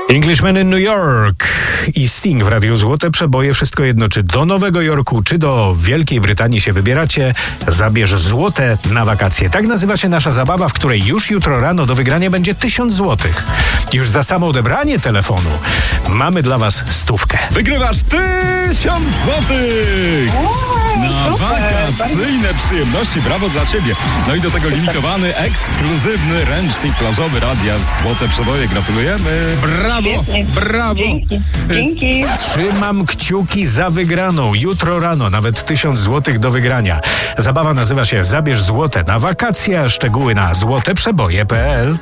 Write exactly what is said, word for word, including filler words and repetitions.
Englishman in New York i Sting w Radiu Złote Przeboje. Wszystko jedno, czy do Nowego Jorku, czy do Wielkiej Brytanii się wybieracie, zabierz złote na wakacje. Tak nazywa się nasza zabawa, w której już jutro rano do wygrania będzie tysiąc złotych. Już za samo odebranie telefonu mamy dla was stówkę. Wygrywasz tysiąc złotych na wakacyjne przyjemności. Brawo dla ciebie. No i do tego limitowany, ekskluzywny ręcznik plażowy Radia Złote Przeboje. Gratulujemy. Brawo, Świetnie. brawo. Dzięki. Dzięki. Trzymam kciuki za wygraną. Jutro rano nawet tysiąc złotych do wygrania. Zabawa nazywa się Zabierz złote na wakacje. Szczegóły na złote przeboje kropka p l.